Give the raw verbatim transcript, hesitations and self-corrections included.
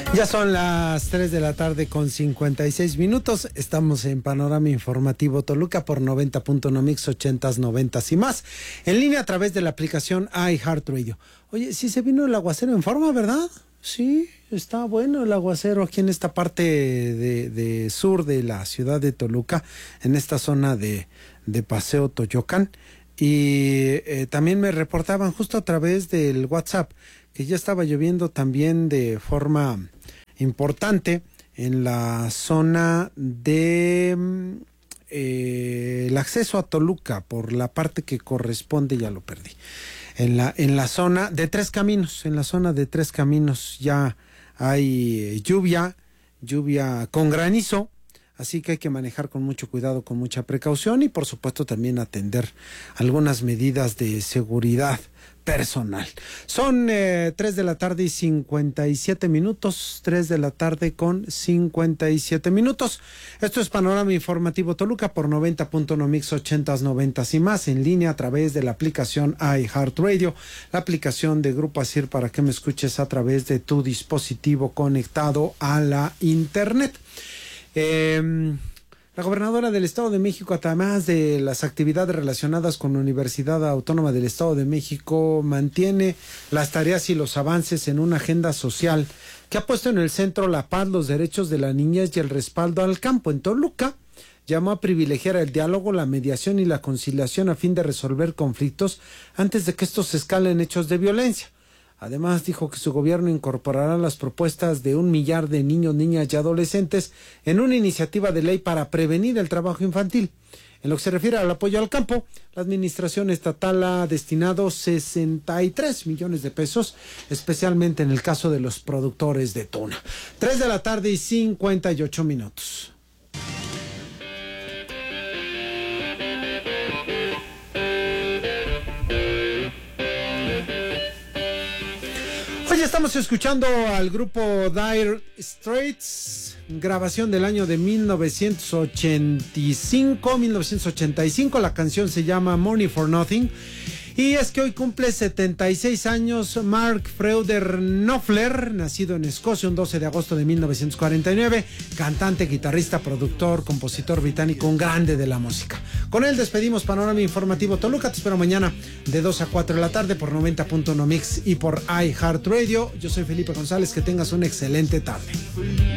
Ya son las tres de la tarde con cincuenta y seis minutos. Estamos en Panorama Informativo Toluca por noventa punto uno Mix, ochentas, noventas y más. En línea a través de la aplicación iHeartRadio. Oye, sí se vino el aguacero en forma, ¿verdad? Sí, está bueno el aguacero aquí en esta parte de, de sur de la ciudad de Toluca, en esta zona de, de Paseo Toyocan. Y eh, también me reportaban justo a través del WhatsApp que ya estaba lloviendo también de forma importante en la zona de eh, el acceso a Toluca por la parte que corresponde, ya lo perdí, en la en la zona de Tres Caminos, en la zona de Tres Caminos ya hay lluvia, lluvia con granizo. Así que hay que manejar con mucho cuidado, con mucha precaución y por supuesto también atender algunas medidas de seguridad personal. Son eh, tres de la tarde y cincuenta y siete minutos, tres de la tarde con cincuenta y siete minutos. Esto es Panorama Informativo Toluca por noventa punto uno Mix, ochentas, noventas y más, en línea a través de la aplicación iHeartRadio, la aplicación de Grupo Asir para que me escuches a través de tu dispositivo conectado a la internet. Eh, la gobernadora del Estado de México, además de las actividades relacionadas con la Universidad Autónoma del Estado de México, mantiene las tareas y los avances en una agenda social que ha puesto en el centro la paz, los derechos de la niñez y el respaldo al campo. En Toluca llamó a privilegiar el diálogo, la mediación y la conciliación a fin de resolver conflictos antes de que estos escalen en hechos de violencia. Además, dijo que su gobierno incorporará las propuestas de un millar de niños, niñas y adolescentes en una iniciativa de ley para prevenir el trabajo infantil. En lo que se refiere al apoyo al campo, la administración estatal ha destinado sesenta y tres millones de pesos, especialmente en el caso de los productores de tuna. tres de la tarde y cincuenta y ocho minutos. Hoy estamos escuchando al grupo Dire Straits, grabación del año de mil novecientos ochenta y cinco, mil novecientos ochenta y cinco, la canción se llama Money for Nothing, y es que hoy cumple setenta y seis años Mark Freuder Knopfler, nacido en Escocia un doce de agosto de mil novecientos cuarenta y nueve, cantante, guitarrista, productor, compositor británico, un grande de la música. Con él despedimos Panorama Informativo Toluca. Te espero mañana de dos a cuatro de la tarde por noventa punto uno Mix y por iHeartRadio. Yo soy Felipe González, que tengas una excelente tarde.